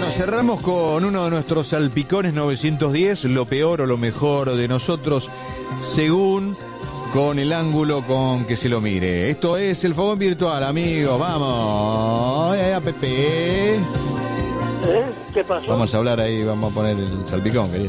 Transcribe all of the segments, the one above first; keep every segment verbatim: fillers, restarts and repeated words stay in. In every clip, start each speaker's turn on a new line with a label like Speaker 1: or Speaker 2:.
Speaker 1: Bueno, cerramos con uno de nuestros salpicones novecientos diez, lo peor o lo mejor de nosotros, según con el ángulo con que se lo mire. Esto es el fogón virtual, amigos, vamos. Eh, Pepe.
Speaker 2: ¿Eh? ¿Qué pasó?
Speaker 1: Vamos a hablar ahí, vamos a poner el salpicón, querido.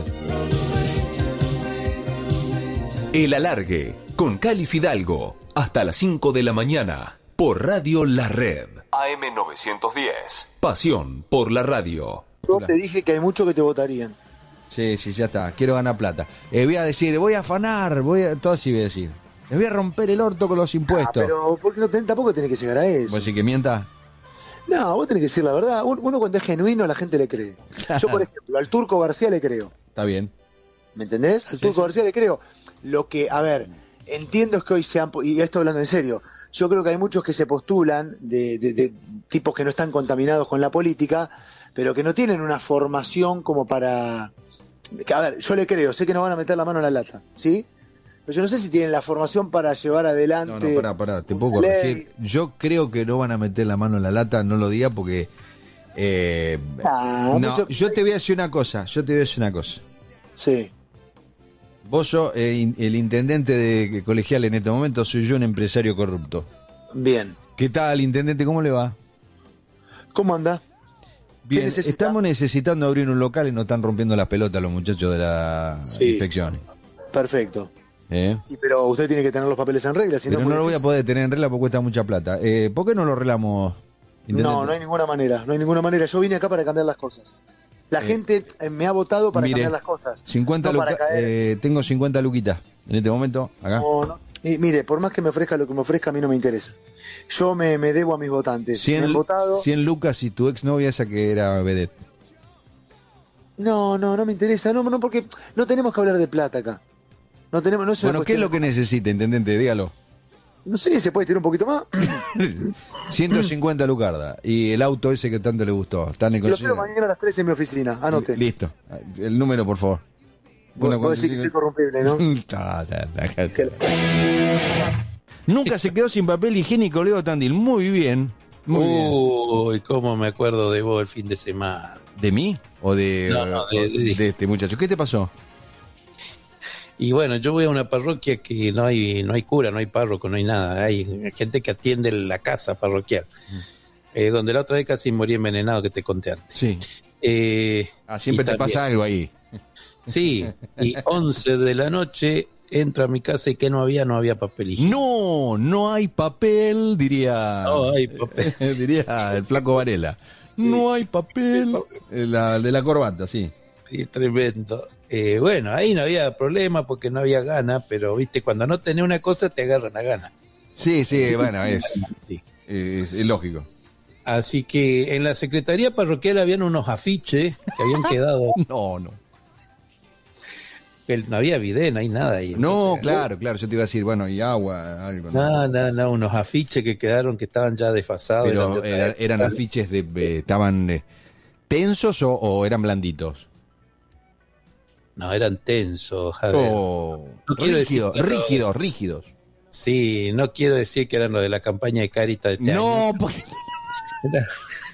Speaker 3: El Alargue, con Cali Fidalgo, hasta las cinco de la mañana, por Radio La Red. A M novecientos diez. Pasión por la radio.
Speaker 4: Yo te dije que hay muchos que te votarían.
Speaker 1: Sí, sí, ya está. Quiero ganar plata. Eh, voy a decir, voy a afanar, voy a... todo así voy a decir. Les voy a romper el orto con los impuestos.
Speaker 4: Ah, pero ¿por qué no ten, tampoco tenés que llegar a eso?
Speaker 1: ¿Vos decís que mienta?
Speaker 4: No, vos tenés que decir la verdad. Uno cuando es genuino la gente le cree. Yo, por ejemplo, al Turco García le creo.
Speaker 1: Está bien.
Speaker 4: ¿Me entendés? Al
Speaker 1: Sí,
Speaker 4: Turco
Speaker 1: sí.
Speaker 4: García le creo. Lo que, a ver, entiendo es que hoy se han... Y esto hablando en serio. Yo creo que hay muchos que se postulan de, de, de tipos que no están contaminados con la política, pero que no tienen una formación como para... Que, a ver, yo le creo, sé que no van a meter la mano en la lata, ¿sí? Pero yo no sé si tienen la formación para llevar adelante...
Speaker 1: No, no, pará, pará, te puedo
Speaker 4: una
Speaker 1: corregir.
Speaker 4: ley.
Speaker 1: Yo creo que no van a meter la mano en la lata, no lo diga porque... Eh,
Speaker 4: Ah,
Speaker 1: no,
Speaker 4: mucho-
Speaker 1: yo te voy a decir una cosa, yo te voy a decir una cosa.
Speaker 4: Sí.
Speaker 1: Vos sos eh, in- el intendente de colegial en este momento, soy yo un empresario corrupto.
Speaker 4: Bien.
Speaker 1: ¿Qué tal, intendente? ¿Cómo le va?
Speaker 4: ¿Cómo anda?
Speaker 1: Bien,
Speaker 4: necesita?
Speaker 1: estamos necesitando abrir un local y nos están rompiendo las pelotas los muchachos de la
Speaker 4: Sí.
Speaker 1: inspección.
Speaker 4: Perfecto.
Speaker 1: ¿Eh?
Speaker 4: Y, pero usted tiene que tener los papeles en regla, si
Speaker 1: Pero
Speaker 4: no...
Speaker 1: no
Speaker 4: es
Speaker 1: lo
Speaker 4: muy
Speaker 1: voy a
Speaker 4: difícil.
Speaker 1: poder tener en regla porque cuesta mucha plata. Eh, ¿Por qué no lo arreglamos, intendente?
Speaker 4: No, no hay ninguna manera, no hay ninguna manera. Yo vine acá para cambiar las cosas. La
Speaker 1: Eh,
Speaker 4: gente eh, me ha votado para
Speaker 1: mire,
Speaker 4: cambiar las cosas.
Speaker 1: cincuenta
Speaker 4: no para
Speaker 1: luca-
Speaker 4: caer.
Speaker 1: eh, tengo cincuenta luquitas en este momento, acá.
Speaker 4: No, no. Y mire, por más que me ofrezca lo que me ofrezca, a mí no me interesa. Yo me, me debo a mis votantes. me
Speaker 1: cien,
Speaker 4: han votado.
Speaker 1: cien lucas y tu exnovia esa que era vedette.
Speaker 4: No, no, no me interesa. No, no, porque no tenemos que hablar de plata acá. No tenemos, no es una
Speaker 1: Bueno, ¿qué es
Speaker 4: cuestión
Speaker 1: lo que
Speaker 4: de-
Speaker 1: necesita, intendente? Dígalo.
Speaker 4: No sé, ¿se puede tirar un poquito más?
Speaker 1: ciento cincuenta lucarda. Y el auto ese que tanto le gustó. Está en el
Speaker 4: Lo quiero
Speaker 1: consignado.
Speaker 4: mañana a las tres en mi oficina. Anote.
Speaker 1: Listo. El número, por favor.
Speaker 4: Vos,
Speaker 1: Uno,
Speaker 4: vos
Speaker 1: cuatro,
Speaker 4: decís que
Speaker 1: cinco-
Speaker 4: soy corrompible, ¿no?
Speaker 1: Ya, ya, ya. Nunca se quedó sin papel higiénico, Leo Tandil. Muy bien. Muy bien.
Speaker 5: Uy, cómo me acuerdo de vos el fin de semana.
Speaker 1: ¿De mí? ¿O de,
Speaker 5: No, no, de- de-
Speaker 1: de este muchacho? ¿Qué te pasó?
Speaker 5: Y bueno, yo voy a una parroquia que no hay no hay cura, no hay párroco, no hay nada. Hay gente que atiende la casa parroquial. Eh, donde la otra vez casi morí envenenado, que te conté antes.
Speaker 1: Sí.
Speaker 5: Eh,
Speaker 1: Ah, siempre
Speaker 5: y
Speaker 1: te
Speaker 5: también-
Speaker 1: pasa algo ahí.
Speaker 5: Sí, y once de la noche entro a mi casa y que no había, no había papel higiénico.
Speaker 1: No, no hay papel, diría.
Speaker 5: No hay papel.
Speaker 1: diría el flaco Varela. No hay papel. Eh, La, de la corbata, sí.
Speaker 5: Sí, tremendo. Eh, bueno, ahí no había problema porque no había gana, pero viste, cuando no tenés una cosa te agarran a gana.
Speaker 1: Sí, sí, bueno, es,
Speaker 5: Sí.
Speaker 1: es, es lógico.
Speaker 5: Así que en la secretaría parroquial habían unos afiches que habían quedado,
Speaker 1: No, no.
Speaker 5: que no había video, no hay nada ahí.
Speaker 1: No,
Speaker 5: Entonces,
Speaker 1: claro, claro. Yo te iba a decir, bueno, y agua, algo.
Speaker 5: No, no, no, unos afiches que quedaron que estaban ya desfasados.
Speaker 1: Pero
Speaker 5: eran de otra
Speaker 1: era-
Speaker 5: época.
Speaker 1: eran afiches de, eh, estaban eh, tensos o, o eran blanditos.
Speaker 5: No, eran tensos. A ver.
Speaker 1: Oh,
Speaker 5: No quiero
Speaker 1: rígidos,
Speaker 5: decir que no.
Speaker 1: rígidos, rígidos.
Speaker 5: Sí, no quiero decir que eran los de la campaña de Caritas de este
Speaker 1: No,
Speaker 5: año.
Speaker 1: porque...
Speaker 5: Era-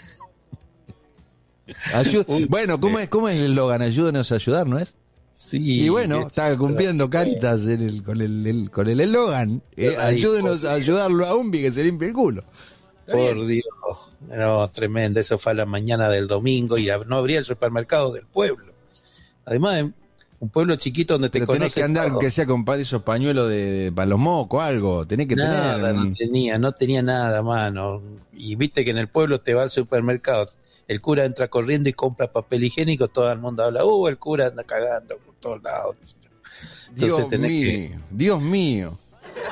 Speaker 1: Ayu- bueno, ¿cómo es, ¿cómo es el eslogan? Ayúdenos a ayudar, ¿no es?
Speaker 5: Sí,
Speaker 1: Y bueno,
Speaker 5: eso.
Speaker 1: estaba cumpliendo Caritas en el- con el, el- con el eslogan. eh,
Speaker 5: Ahí,
Speaker 1: ayúdenos
Speaker 5: por
Speaker 1: a ayudarlo a Umbi que se limpie el culo. Está
Speaker 5: Por
Speaker 1: bien.
Speaker 5: Dios, no, tremendo. Eso fue a la mañana del domingo y no abría el supermercado del pueblo. Además, un pueblo chiquito donde te
Speaker 1: Pero tenés
Speaker 5: conocen
Speaker 1: que andar,
Speaker 5: todos.
Speaker 1: que sea con pa- esos pañuelos de, de para los mocos, algo. Tenés que
Speaker 5: Nada,
Speaker 1: tener.
Speaker 5: no tenía, no tenía nada, mano. Y viste que en el pueblo te va al supermercado, el cura entra corriendo y compra papel higiénico, todo el mundo habla, uh, el cura anda cagando por todos lados.
Speaker 1: Dios
Speaker 5: Entonces tenés
Speaker 1: mío,
Speaker 5: que,
Speaker 1: Dios mío.